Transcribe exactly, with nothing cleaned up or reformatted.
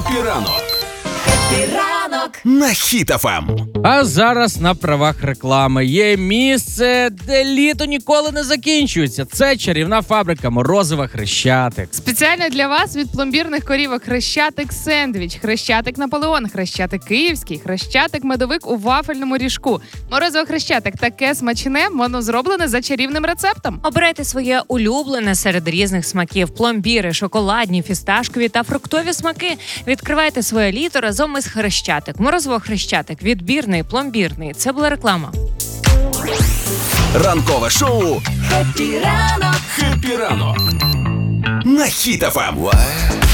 Хеппі ранок Ранок на Хіт еф ем. А зараз на правах реклами є місце, де літо ніколи не закінчується. Це чарівна фабрика морозива Хрещатик. Спеціально для вас від пломбірних корівок Хрещатик Сендвіч, Хрещатик Наполеон, Хрещатик Київський, Хрещатик Медовик у вафельному ріжку. Морозиво Хрещатик таке смачне, воно зроблене за чарівним рецептом. Обирайте своє улюблене серед різних смаків. Пломбіри, шоколадні, фісташкові та фруктові смаки. Відкривайте своє літо разом із Хрещатик. Морозиво Хрещатик. Відбірний, пломбірний. Це була реклама. Ранкове шоу Хеппі ранок. «Хеппі ранок» на Хіт еф ем.